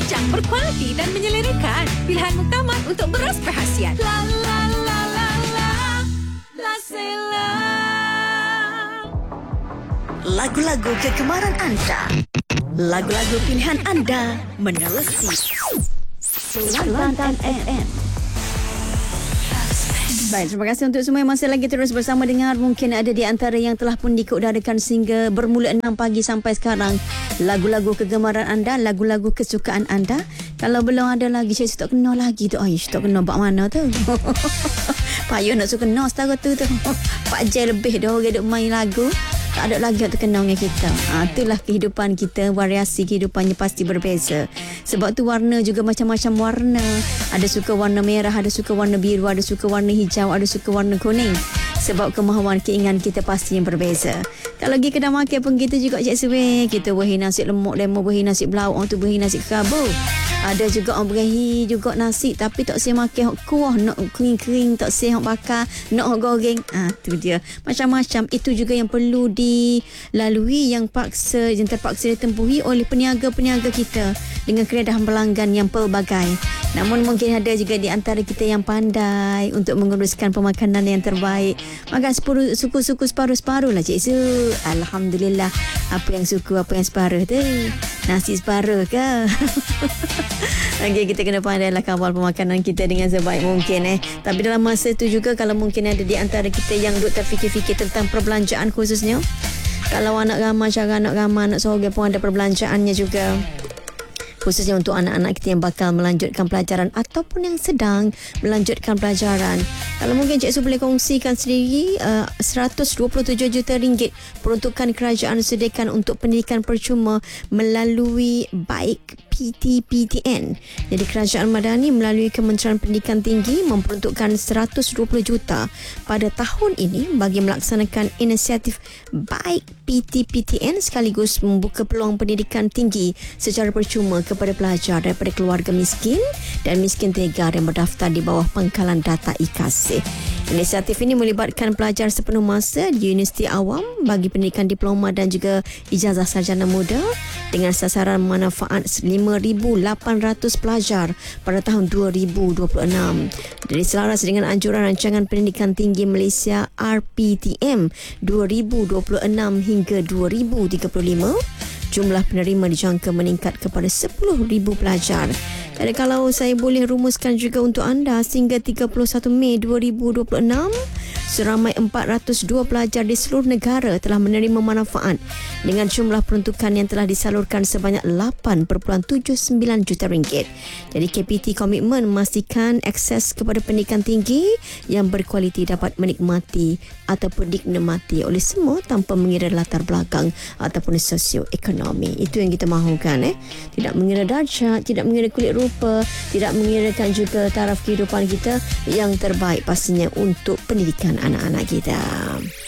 Rancang, berkualiti dan menyelerakan. Pilihan muktamad untuk beras perhasian. La la la la la, La Sela. Lagu-lagu kegemaran anda, lagu-lagu pilihan anda menerusi Kelantan FM. Baik, terima kasih untuk semua yang masih lagi terus bersama dengar. Mungkin ada di antara yang telah pun diikutdarakan sehingga bermula 6 pagi sampai sekarang. Lagu-lagu kegemaran anda, lagu-lagu kesukaan anda. Kalau belum ada lagi, saya tak kenal lagi tu. Aish, tak kenal bak mana tu. Payah nak suka kenal setara tu. 4 jam lebih dah orang duk main lagu. Tak ada lagi yang terkenal dengan kita. Itulah kehidupan kita. Variasi kehidupannya pasti berbeza. Sebab tu warna juga macam-macam warna. Ada suka warna merah, ada suka warna biru, ada suka warna hijau, ada suka warna kuning. Sebab kemahuan keinginan kita pasti yang berbeza. Kalau pergi kedai makan pun kita juga Cik Suwe. Kita beri nasi lemak lemon, beri nasi belauk, orang tu beri nasi kerabu. Ada juga orang beri juga nasi tapi tak saya makan kuah, nak kering-kering, tak saya bakar, nak goreng. Tu dia. Macam-macam. Itu juga yang perlu dilalui, yang terpaksa ditempuhi oleh peniaga-peniaga kita dengan keredahan pelanggan yang pelbagai. Namun mungkin ada juga di antara kita yang pandai untuk menguruskan pemakanan yang terbaik. Makan suku-suku separuh-separuh lah Cik Su. Alhamdulillah. Apa yang suku, apa yang separuh tu? Nasi separuh ke? Okay, kita kena pandailah kawal pemakanan kita dengan sebaik mungkin. Tapi dalam masa itu juga, kalau mungkin ada di antara kita yang duk terfikir-fikir tentang perbelanjaan khususnya. Kalau anak ramai, cara anak ramai, anak sorga pun ada perbelanjaannya juga. Khususnya untuk anak-anak kita yang bakal melanjutkan pelajaran ataupun yang sedang melanjutkan pelajaran. Kalau mungkin Cik Su boleh kongsikan sendiri, 127 juta ringgit peruntukan kerajaan sediakan untuk pendidikan percuma melalui baik PTPTN. Jadi Kerajaan Madani melalui Kementerian Pendidikan Tinggi memperuntukkan 120 juta pada tahun ini bagi melaksanakan inisiatif baik PTPTN sekaligus membuka peluang pendidikan tinggi secara percuma kepada pelajar daripada keluarga miskin dan miskin tegar yang berdaftar di bawah pangkalan data IKASih. Inisiatif ini melibatkan pelajar sepenuh masa di Universiti Awam bagi pendidikan diploma dan juga ijazah sarjana muda dengan sasaran manfaat 5,800 pelajar pada tahun 2026. Dari selaras dengan anjuran Rancangan Pendidikan Tinggi Malaysia RPTM 2026 hingga 2035, jumlah penerima dijangka meningkat kepada 10,000 pelajar. Jadi kalau saya boleh rumuskan juga untuk anda, sehingga 31 Mei 2026, seramai 402 pelajar di seluruh negara telah menerima manfaat dengan jumlah peruntukan yang telah disalurkan sebanyak 8.79 juta ringgit. Jadi KPT komitmen memastikan akses kepada pendidikan tinggi yang berkualiti dapat menikmati ataupun dinikmati oleh semua tanpa mengira latar belakang ataupun sosioekonomi. Itu yang kita mahukan. Tidak mengira darjat, tidak mengira kulit rupa, tidak mengirakan juga taraf kehidupan kita. Yang terbaik pastinya untuk pendidikan anak-anak kita.